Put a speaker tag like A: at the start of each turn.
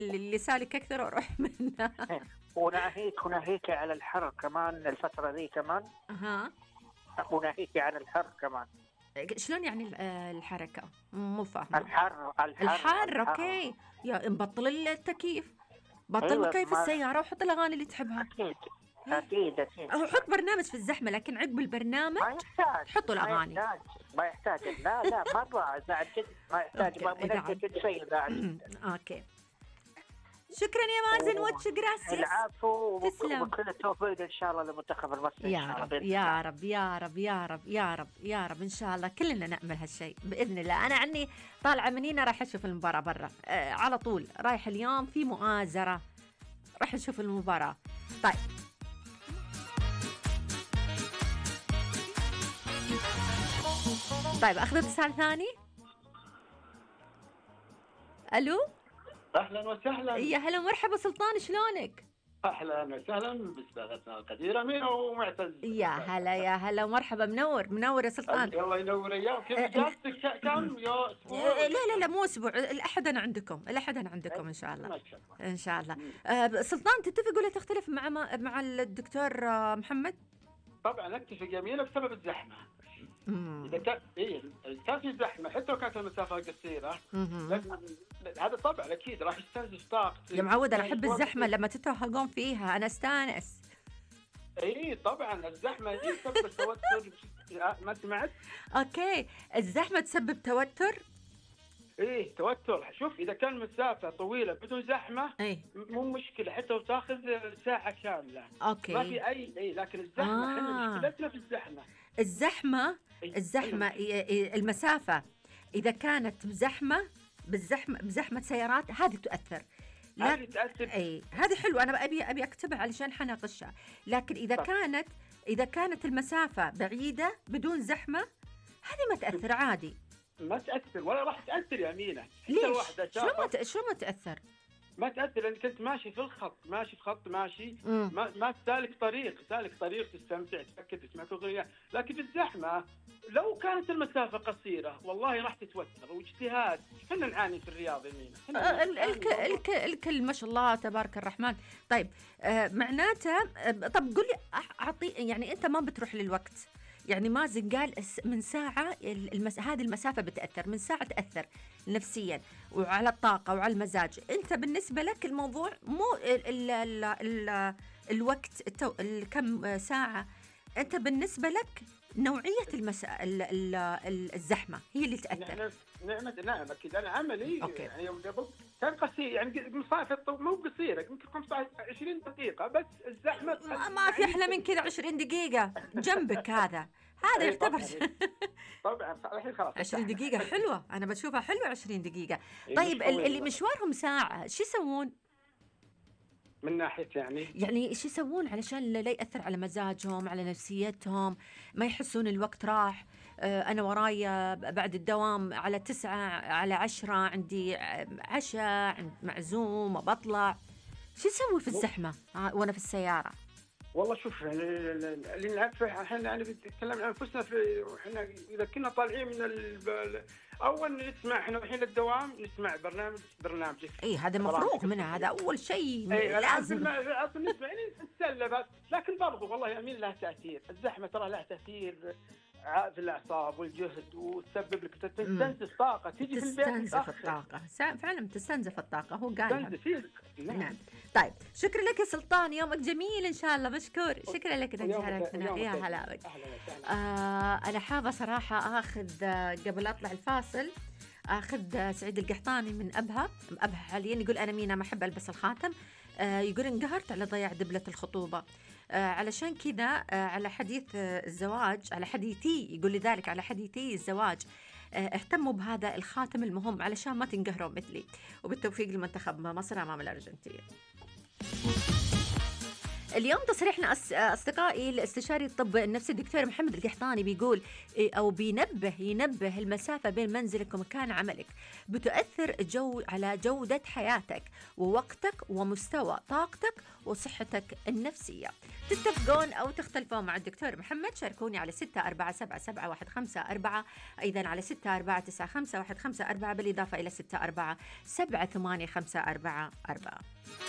A: اللي سالك أكثر وأروح منه.
B: وناهيك على الحر كمان الفترة ذي كمان.
A: أها.
B: وناهيك عن الحر كمان.
A: شلون يعني الحركة؟ مو فاهمة.
B: الحر.
A: أوكي. يا نبطل التكييف، بطل
B: ايوه
A: مكيف
B: ما
A: السيارة وحط الأغاني اللي تحبها.
B: اكيد
A: إيه.
B: اكيد
A: أو حط برنامج في الزحمة، لكن عقب البرنامج
B: ما يحتاج
A: تحطوا الأغاني.
B: ما يحتاج لا مرة بعد جد ما يحتاج، ما
A: أوكي، إذا
B: منجد شيء بعد.
A: أوكي. شكرا يا مازن، واتش جراسيس.
B: العفو،
A: تسلم.
B: وكل التوفيق ان شاء الله للمنتخب المصري.
A: يا رب يا رب يا رب يا رب يا رب يا رب، ان شاء الله كلنا نأمل هالشيء باذن الله. انا عني طالعه من هنا راح اشوف المباراه برا، على طول رايح اليوم في مؤازره، راح نشوف المباراه. طيب طيب اخذ اتصال ثاني. الو.
C: اهلا وسهلا.
A: يا هلا مرحبا سلطان، شلونك؟
C: اهلا وسهلا باستاذتنا القديره امينه ومعتز.
A: يا هلا يا هلا مرحبا، منور يا سلطان.
C: الله ينور اياك. كيف اجازتك كم يا اسبوع؟
A: لا مو اسبوع، الاحد انا عندكم ان شاء الله. ان شاء الله. سلطان، تتفق ولا تختلف مع الدكتور محمد؟
C: طبعا اتفق يا امينه بسبب الزحمه. اذا كان في زحمه حتى لو كانت المسافه قصيره، هذا طبعا اكيد راح يستنزف طاقتي.
A: يا معود انا احب الزحمه لما تتوهقون فيها، انا استانس.
C: اي طبعا الزحمه تسبب توتر. ما سمعت؟
A: اوكي، الزحمه تسبب توتر.
C: ايه توتر. شوف اذا كان مسافه طويله بدون زحمه مو مشكله، حتى لو تاخذ ساعه كامله.
A: اوكي.
C: ما في اي لكن الزحمه احنا مشكلتنا في الزحمه.
A: الزحمه المسافه اذا كانت بزحمه سيارات هذه تؤثر.
C: هذه تأثر.
A: هذه حلوه، انا ابي اكتبها علشان حناقشها. لكن اذا كانت المسافه بعيده بدون زحمه هذه ما تأثر عادي.
C: ما تأثر ولا راح تأثر يا أمينة.
A: ليش؟ شلون ما تأثر؟
C: ما تأثر لأنك أنت ماشي في الخط، ما سالك طريق تستمتع، تأكد تسمع أغنية. لكن في الزحمة لو كانت المسافة قصيرة والله راح تتوتر واجتهاد. كنا نعاني في الرياض يا أمينة.
A: الكل ما شاء الله تبارك الرحمن. طيب معناته طب قل لي يعني أنت ما بتروح للوقت. يعني مازن قال من ساعة هذه المسافة بتأثر، من ساعة تأثر نفسيا وعلى الطاقة وعلى المزاج. أنت بالنسبة لك الموضوع مو الوقت كم ساعة، أنت بالنسبة لك نوعية الزحمة هي اللي تأثر.
C: نعم أكيد. أنا عملي يعني يوم قبل كان قصير، يعني مسافة مو قصيرة، يمكن 15-20 دقيقة، بس الزحمة
A: ما في أحلى من كذا. 20 دقيقة جنبك هذا يعتبر.
C: طبعا الحين خلاص
A: 20 دقيقة حلوة، أنا بشوفها حلوة 20 دقيقة. طيب اللي مشوارهم ساعة شو يسوون؟
C: من ناحية
A: يعني شو يسوون علشان لا يأثر على مزاجهم، على نفسيتهم، ما يحسون الوقت راح؟ أنا ورايا بعد الدوام على 9 على 10 عندي عشاء معزوم وبطلع. شو يسوي في الزحمة وأنا في السيارة؟
C: والله شوف اللي نعرفه احنا يعني نتكلم عن انفسنا احنا اذا كنا طالعين من اول نسمع احنا الحين الدوام نسمع برنامجك.
A: هذا مفروغ منه، هذا اول شيء لازم
C: نسمع يعني نتسلى بس. لكن برضو والله يا امين لها تاثير، الزحمه ترى لها تاثير في الاعصاب والجهد، وتسبب لك تستنزف طاقه، تيجي في البيت
A: تستنزف الطاقه. فعلا تستنزف الطاقه، هو قال. نعم. طيب شكرا لك يا سلطان، يومك جميل ان شاء الله، مشكور. شكرا لك انك شاركتنا. يا هلا بك. انا حابه صراحه اخذ قبل اطلع الفاصل اخذ سعيد القحطاني من ابها حاليا. يقول انا مينا ما احب البس الخاتم، يقول انقهرت على ضياع دبلة الخطوبة. علشان كذا على حديث الزواج، على حديثي، يقول لذلك على حديثي الزواج اهتموا بهذا الخاتم المهم علشان ما تنقهروا مثلي. وبالتوفيق لمنتخب مصر امام الارجنتين. اليوم تصريحنا أصدقائي الاستشاري الطب النفسي الدكتور محمد القحطاني بيقول أو ينبه المسافة بين منزلك ومكان عملك بتؤثر على جودة حياتك ووقتك ومستوى طاقتك وصحتك النفسية. تتفقون أو تختلفون مع الدكتور محمد؟ شاركوني على 64777154، أيضا على 64951154، بالإضافة إلى 64788544.